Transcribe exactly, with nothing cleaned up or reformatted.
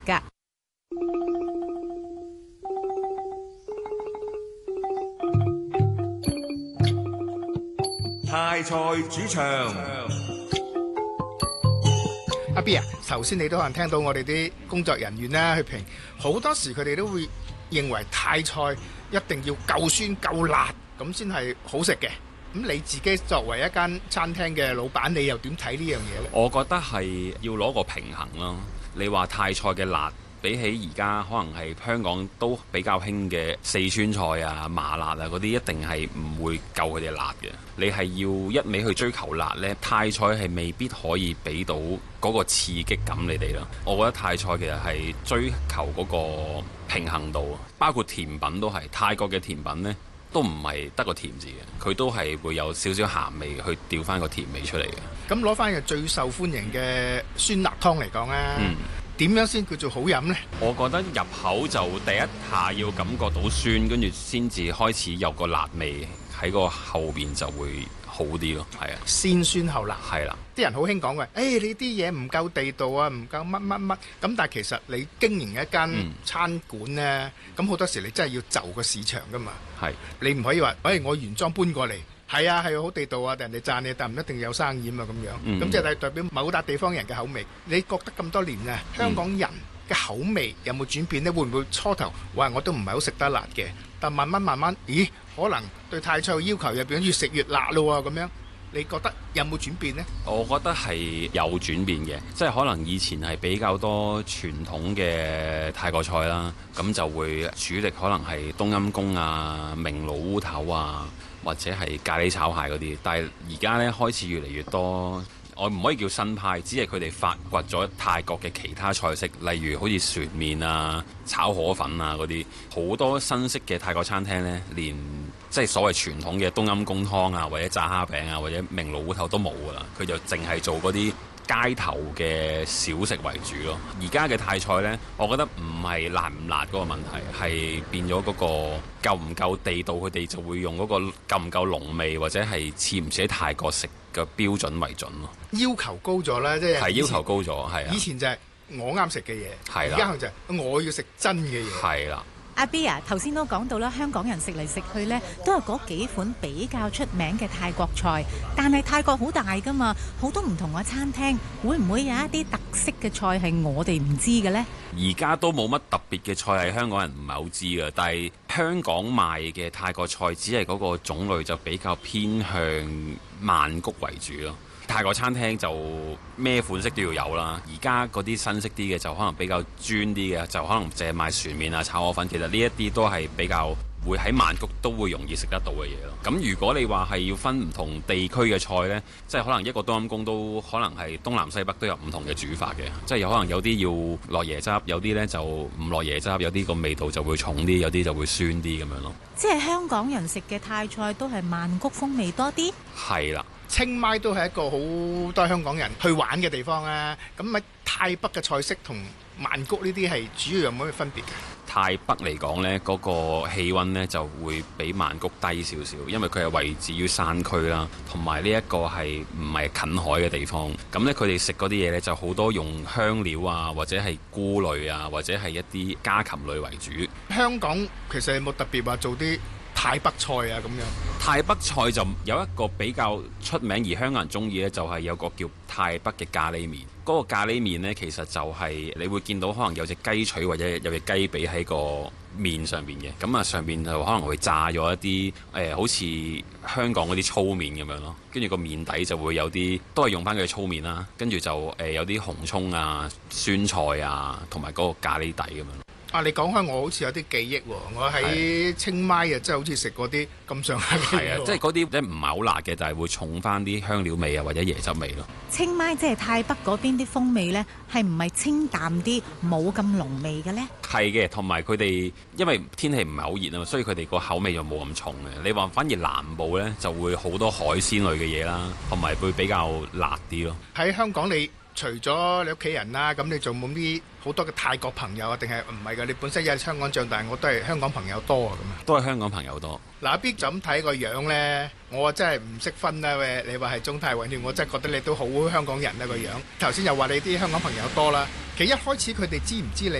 噶。 泰菜主場， 阿 B 啊，頭先你都可能聽到我哋啲工作人員咧去評，好多時佢哋都會認為泰菜一定要夠酸夠辣咁先係好食嘅。咁你自己作為一間餐廳嘅老闆，你又點睇呢樣嘢呢？ 我覺得係要攞個平衡咯。你話泰菜嘅辣，比起而家可能係香港都比較興嘅四川菜啊、麻辣啊嗰啲，一定係唔會夠佢哋辣嘅。你係要一味去追求辣呢，泰菜係未必可以俾到嗰個刺激感你哋咯。我覺得泰菜其實係追求嗰個平衡度，包括甜品都係。泰國嘅甜品呢，都唔係得個甜字嘅，佢都係會有少少鹹味去調翻個甜味出嚟嘅。 咁攞翻個最受歡迎嘅酸辣湯嚟講咧，點、嗯、樣先叫做好飲呢？ 我覺得入口就第一下要感覺到酸，跟住先至開始有個辣味喺個後邊就會好啲咯。係啊， 先酸後辣。 係啦， 啲人好興講嘅，誒、哎、你啲嘢唔夠地道啊，唔夠乜乜乜。咁但係其實你經營一間餐館呢，咁好、嗯、多時你真係要就個市場噶嘛。係，你唔可以話，誒、哎、我原裝搬過嚟。係啊，係好地道啊！人哋讚你，但唔一定有生意啊嘛，咁樣。咁即係代表某笪地方人嘅口味。你覺得咁多年啊，香港人嘅口味有冇轉變呢？會唔會初頭話我都唔係好食得辣嘅，但慢慢慢慢，咦？可能對泰菜嘅要求入邊越食越辣咯喎，咁樣。你覺得有冇轉變呢？ 我覺得係有轉變嘅，即係可能以前係比較多傳統嘅泰國菜啦，咁就會主力可能係冬陰功啊、明爐烏頭啊，或者係咖喱炒蟹嗰啲。但係而家呢，開始越嚟越多，我唔可以叫新派，只係佢哋發掘咗泰國嘅其他菜式，例如好似船麵啊、炒河粉啊嗰啲，好多新式嘅泰國餐廳呢，連即係所謂傳統嘅冬陰功湯啊，或者炸蝦餅啊，或者明爐烏頭都冇噶啦，佢就淨係做嗰啲街頭嘅小食為主咯。而家嘅泰菜呢，我覺得唔係辣唔辣嗰個問題，係變咗嗰個夠唔夠地道，佢哋就會用嗰個夠唔夠濃味，或者係似唔似喺泰國食嘅標準為準咯。 要求高咗啦，即係係要求高咗，係啊。 以前就係我啱食嘅嘢， 係啦。 而家就係我要食真嘅嘢， 係啦。 阿 B 啊，頭先都講到啦，香港人食嚟食去呢，都係嗰幾款比較出名嘅泰國菜。但係泰國好大噶嘛，好多唔同嘅餐廳，會唔會有一啲特色嘅菜係我哋唔知嘅呢？ 而家都冇乜特別嘅菜係香港人唔係好知嘅，但係香港賣嘅泰國菜只係嗰個種類就比較偏向曼谷為主咯。泰國餐廳就咩款式都要有啦，而家嗰啲新式啲嘅就可能比較專啲嘅，就可能淨係賣船麵啊、炒河粉。其實呢一啲都係比較會喺曼谷都會容易食得到嘅嘢咯。咁如果你話係要分唔同地區嘅菜呢，即係可能一個冬陰功都可能係東南西北都有唔同嘅煮法嘅，即係有可能有啲要落椰汁，有啲呢就唔落椰汁，有啲個味道就會重啲，有啲就會酸啲咁樣咯。 即係香港人食嘅泰菜都係曼谷風味多啲？ 係啦。 清邁都係一個好多香港人去玩嘅地方啊！咁喺泰北嘅菜式同曼谷呢啲係主要有冇咩分別嘅？ 泰北嚟講呢，嗰個氣温呢就會比曼谷低少少，因為佢係位置於山區啦，同埋呢一個係唔係近海嘅地方。咁呢，佢哋食嗰啲嘢呢就好多用香料啊，或者係菇類啊，或者係一啲家禽類為主。 香港其實有冇特別話做啲泰北菜啊咁樣？ 泰北菜就有一個比較出名而香港人中意呢，就係有個叫泰北嘅咖喱麵。嗰個咖喱麵呢，其實就係你會見到可能有隻雞腿或者有隻雞髀喺個麵上邊嘅，咁啊上邊就可能會炸咗一啲誒、呃，好似香港嗰啲粗麵咁樣咯。跟住個麵底就會有啲都係用翻佢嘅粗麵啦，跟住就誒、呃、有啲紅葱啊、酸菜啊，同埋嗰個咖喱底咁樣。 啊！你講開我好似有啲記憶喎，我喺清邁啊，真係好似食過啲咁上下嘅嘢。 係啊，即係嗰啲即係唔係好辣嘅，但係會重翻啲香料味啊，或者椰汁味咯。 清邁即係泰北嗰邊啲風味呢，係唔係清淡啲，冇咁濃味嘅呢？ 係嘅，同埋佢哋因為天氣唔係好熱啊嘛，所以佢哋個口味就冇咁重嘅。你話反而南部呢，就會好多海鮮類嘅嘢啦，同埋會比較辣啲咯。 喺香港你除咗你屋企人啦，咁你仲冇啲好多嘅泰國朋友啊，定係唔係㗎？你本身喺香港長大，我都係香港朋友多啊咁啊。 都係香港朋友多。 嗱，阿 B 就咁睇個樣呢，我真係唔識分啦喂！你話係中泰混血，我真係覺得你都好香港人啦個樣。頭先又話你啲香港朋友多啦，其實一開始佢哋知唔知你